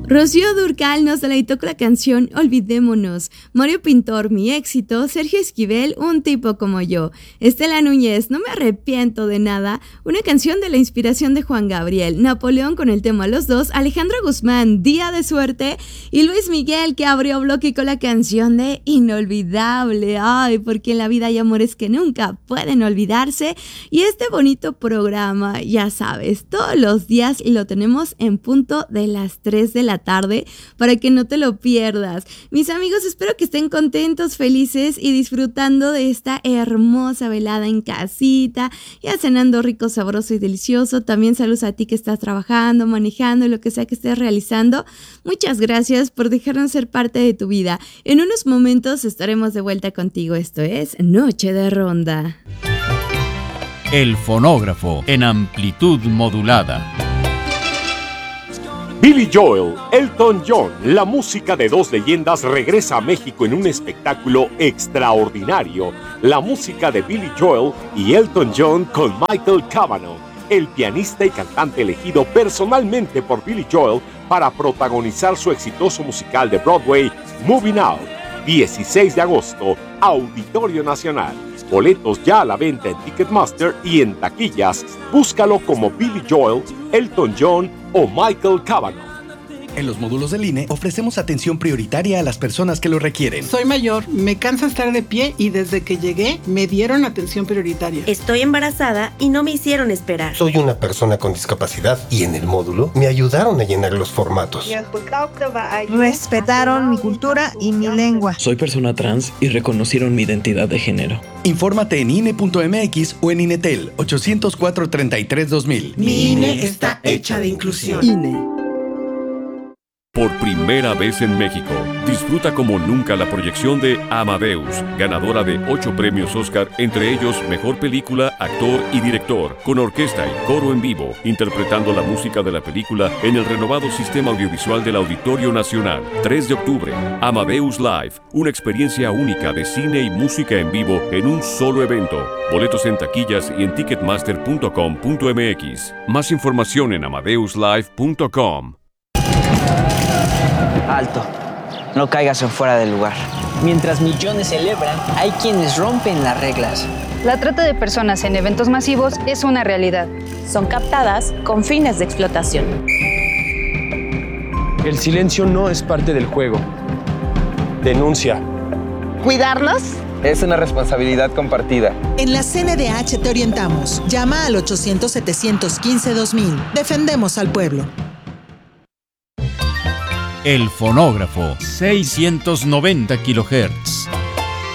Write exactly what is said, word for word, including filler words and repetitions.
Rocío Dúrcal nos deleitó con la canción Olvidémonos. Mario Pintor, Mi Éxito. Sergio Esquivel, Un Tipo Como Yo. Estela Núñez, No Me Arrepiento de Nada. Una canción de la inspiración de Juan Gabriel. Napoleón con el tema Los Dos. Alejandro Guzmán, Día de Suerte. Y Luis Miguel, que abrió bloque con la canción de Inolvidable. Ay, porque en la vida hay amores que nunca pueden olvidarse. Y este bonito programa, ya sabes, todos los días lo tenemos en punto de las tres de la tarde para que no te lo pierdas. Mis amigos, espero que estén contentos, felices y disfrutando de esta hermosa velada en casita, ya cenando rico, sabroso y delicioso. También saludos a ti que estás trabajando, manejando, lo que sea que estés realizando. Muchas gracias por dejarnos ser parte de tu vida. En unos momentos estaremos de vuelta contigo. Esto es Noche de Ronda. El fonógrafo en amplitud modulada. Billy Joel, Elton John, la música de dos leyendas regresa a México en un espectáculo extraordinario. La música de Billy Joel y Elton John con Michael Cavanaugh, el pianista y cantante elegido personalmente por Billy Joel para protagonizar su exitoso musical de Broadway, Moving Out. dieciséis de agosto, Auditorio Nacional. Boletos ya a la venta en Ticketmaster y en taquillas. Búscalo como Billy Joel, Elton John o Michael Cavanaugh. En los módulos del I N E ofrecemos atención prioritaria a las personas que lo requieren. Soy mayor, me cansa estar de pie y desde que llegué me dieron atención prioritaria. Estoy embarazada y no me hicieron esperar. Soy una persona con discapacidad y en el módulo me ayudaron a llenar los formatos. Respetaron mi cultura y mi lengua. Soy persona trans y reconocieron mi identidad de género. Infórmate en I N E punto M X o en INETEL ochocientos cuatro, treinta y tres, dos mil. Mi I N E está hecha de inclusión. I N E. Por primera vez en México, disfruta como nunca la proyección de Amadeus, ganadora de ocho premios Oscar, entre ellos Mejor Película, Actor y Director, con orquesta y coro en vivo, interpretando la música de la película en el renovado sistema audiovisual del Auditorio Nacional. tres de octubre, Amadeus Live, una experiencia única de cine y música en vivo en un solo evento. Boletos en taquillas y en ticketmaster punto com punto m x. Más información en amadeus live punto com. Alto, no caigas en fuera del lugar. Mientras millones celebran, hay quienes rompen las reglas. La trata de personas en eventos masivos es una realidad. Son captadas con fines de explotación. El silencio no es parte del juego. Denuncia. ¿Cuidarnos? Es una responsabilidad compartida. En la C N D H te orientamos. Llama al ochocientos, setecientos quince, dos mil. Defendemos al pueblo. El fonógrafo, seiscientos noventa kilohertz.